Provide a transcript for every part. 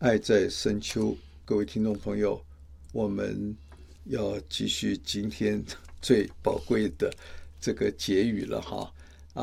爱在深秋，各位听众朋友，我们要继续今天最宝贵的这个结语了哈。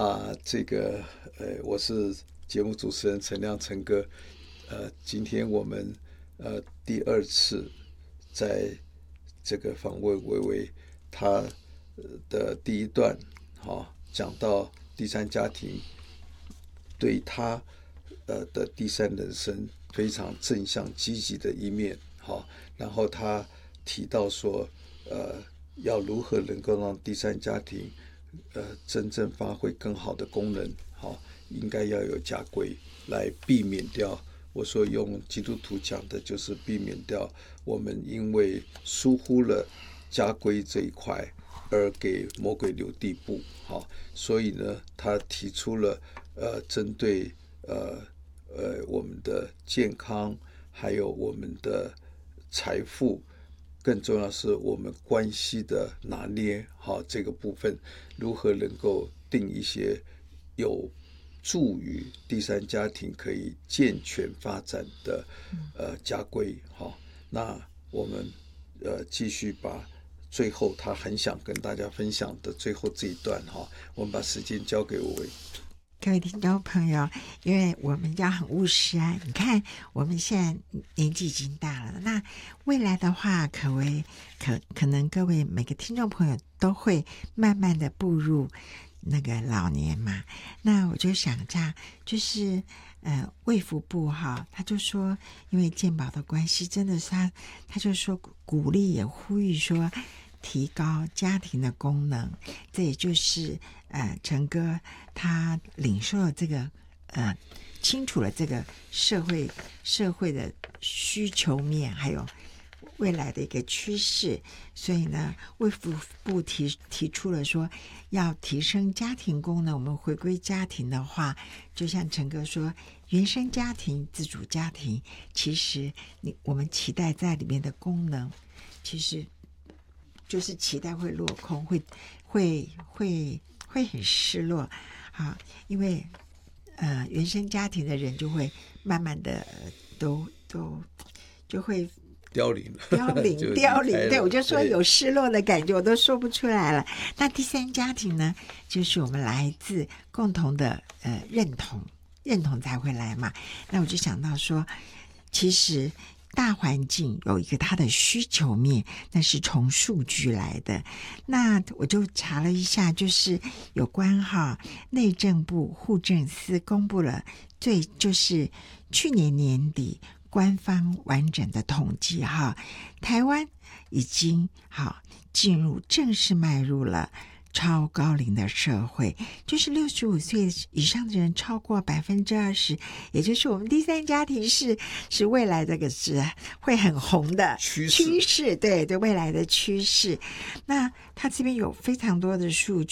我是节目主持人陈亮陈哥。今天我们第二次在这个访问薇薇，她的第一段讲到第三家庭对她的第三人生非常正向积极的一面。然后他提到说要如何能够让第三家庭真正发挥更好的功能，应该要有家规来避免掉，我说用基督徒讲的就是避免掉我们因为疏忽了家规这一块而给魔鬼留地步。所以呢他提出了针对我们的健康还有我们的财富，更重要是我们关系的拿捏，这个部分如何能够定一些有助于第三家庭可以健全发展的家规。那我们继续把最后他很想跟大家分享的最后这一段，我们把时间交给我。 各位听众朋友，因为我们要很务实啊，你看我们现在年纪已经大了，那未来的话可能各位每个听众朋友都会慢慢的步入那个老年嘛。那我就想这样，就是卫福部他就说因为健保的关系，真的是他就说鼓励也呼吁说提高家庭的功能，这也就是陈哥他领受了这个清楚了这个社会的需求面，还有未来的一个趋势。所以呢卫福部提出了说要提升家庭功能。我们回归家庭的话，就像陈哥说，原生家庭自主家庭，其实我们期待在里面的功能其实就是期待会落空，会很失落因为原生家庭的人就会慢慢的就会凋零对，我就说有失落的感觉，我都说不出来了。那第三家庭呢，就是我们来自共同的认同才会来嘛。那我就想到说，其实大环境有一个它的需求面，那是从数据来的。那我就查了一下，就是有关内政部户政司公布了就是去年年底官方完整的统计台湾已经正式迈入了超高龄的社会，就是65岁以上的人超过20%，也就是我们第三家庭是未来这个是会很红的趋势，对未来的趋势。那它这边有非常多的数据。